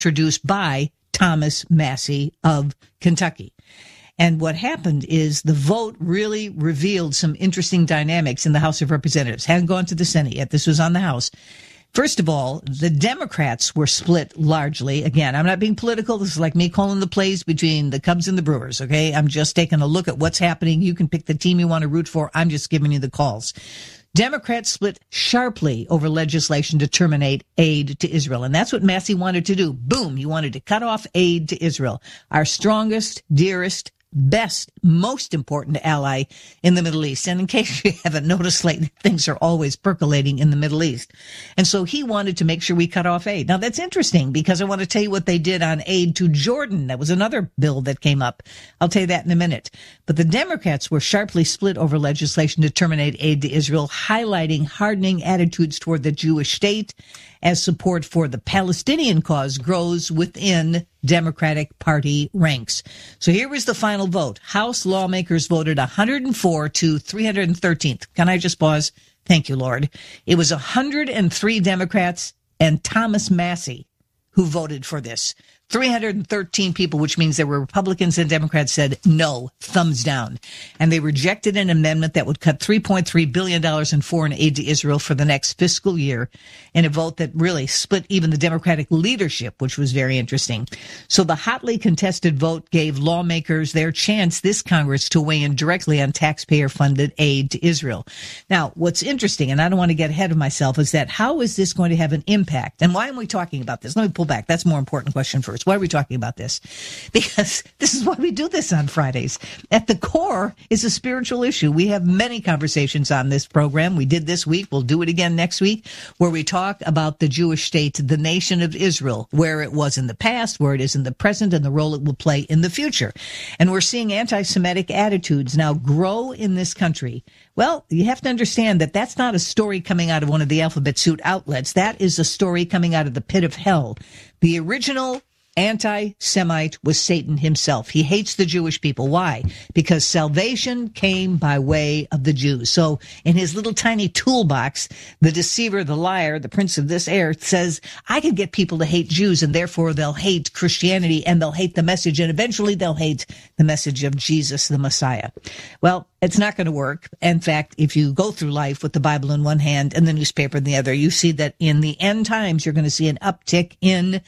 introduced by Thomas Massie of Kentucky. And what happened is the vote really revealed some interesting dynamics in the House of Representatives. Hadn't gone to the Senate yet. This was on the House. First of all, the Democrats were split largely. Again, I'm not being political. This is like me calling the plays between the Cubs and the Brewers, okay? I'm just taking a look at what's happening. You can pick the team you want to root for. I'm just giving you the calls. Democrats split sharply over legislation to terminate aid to Israel. And that's what Massie wanted to do. Boom. He wanted to cut off aid to Israel, our strongest, dearest, best, most important ally in the Middle East. And in case you haven't noticed lately, things are always percolating in the Middle East. And so he wanted to make sure we cut off aid. Now, that's interesting because I want to tell you what they did on aid to Jordan. That was another bill that came up. I'll tell you that in a minute. But the Democrats were sharply split over legislation to terminate aid to Israel, highlighting hardening attitudes toward the Jewish state as support for the Palestinian cause grows within Democratic Party ranks. So here was the final vote. House lawmakers voted 104 to 313. Can I just pause? Thank you, Lord. It was 103 Democrats and Thomas Massie who voted for this. 313 people, which means there were Republicans and Democrats said no, thumbs down. And they rejected an amendment that would cut $3.3 billion in foreign aid to Israel for the next fiscal year in a vote that really split even the Democratic leadership, which was very interesting. So the hotly contested vote gave lawmakers their chance this Congress to weigh in directly on taxpayer-funded aid to Israel. Now, what's interesting, and I don't want to get ahead of myself, is that how is this going to have an impact? And why am we talking about this? Let me pull back. That's a more important question first. Why are we talking about this? Because this is why we do this on Fridays. At the core is a spiritual issue. We have many conversations on this program. We did this week. We'll do it again next week, where we talk about the Jewish state, the nation of Israel, where it was in the past, where it is in the present, and the role it will play in the future. And we're seeing anti-Semitic attitudes now grow in this country. Well, you have to understand that that's not a story coming out of one of the alphabet soup outlets. That is a story coming out of the pit of hell. The original anti-Semite was Satan himself. He hates the Jewish people. Why? Because salvation came by way of the Jews. So in his little tiny toolbox, the deceiver, the liar, the prince of this air says, I can get people to hate Jews, and therefore they'll hate Christianity, and they'll hate the message, and eventually they'll hate the message of Jesus, the Messiah. Well, it's not going to work. In fact, if you go through life with the Bible in one hand and the newspaper in the other, you see that in the end times, you're going to see an uptick in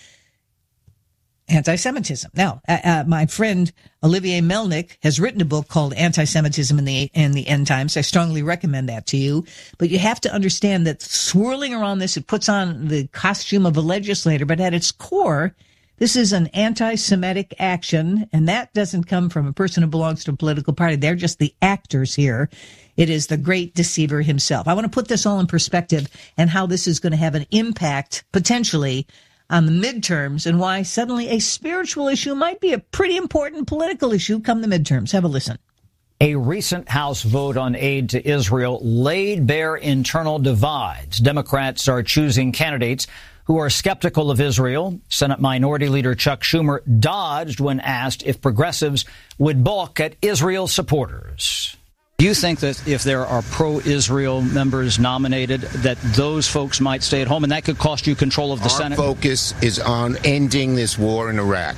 anti-Semitism. Now, my friend Olivier Melnick has written a book called Anti-Semitism in the End Times. I strongly recommend that to you. But you have to understand that swirling around this, it puts on the costume of a legislator, but at its core, this is an anti-Semitic action, and that doesn't come from a person who belongs to a political party. They're just the actors here. It is the great deceiver himself. I want to put this all in perspective and how this is going to have an impact, potentially, on the midterms, and why suddenly a spiritual issue might be a pretty important political issue come the midterms. Have a listen. A recent House vote on aid to Israel laid bare internal divides. Democrats are choosing candidates who are skeptical of Israel. Senate Minority Leader Chuck Schumer dodged when asked if progressives would balk at Israel supporters. Do you think that if there are pro-Israel members nominated, that those folks might stay at home, and that could cost you control of the Senate? Our focus is on ending this war in Iraq.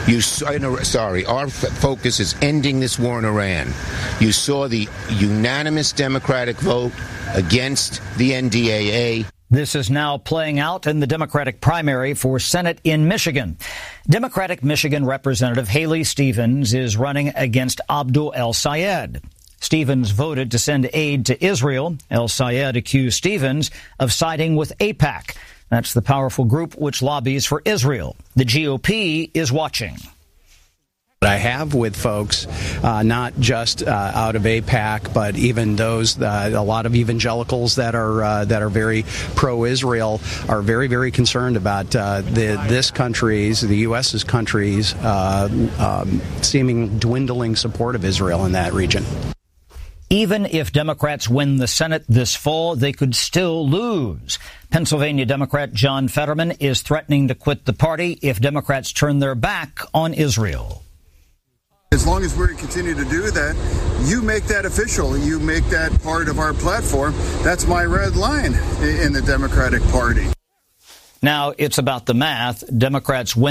Our focus is ending this war in Iran. You saw the unanimous Democratic vote against the NDAA. This is now playing out in the Democratic primary for Senate in Michigan. Democratic Michigan Representative Haley Stevens is running against Abdul El-Sayed. Stevens voted to send aid to Israel. El-Sayed accused Stevens of siding with AIPAC. That's the powerful group which lobbies for Israel. The GOP is watching. I have with folks, not just out of AIPAC, but even those, a lot of evangelicals that are very pro-Israel are very, very concerned about this country's, the U.S.'s country's, seeming dwindling support of Israel in that region. Even if Democrats win the Senate this fall, they could still lose. Pennsylvania Democrat John Fetterman is threatening to quit the party if Democrats turn their back on Israel. As long as we continue to do that, you make that official. You make that part of our platform. That's my red line in the Democratic Party. Now it's about the math. Democrats win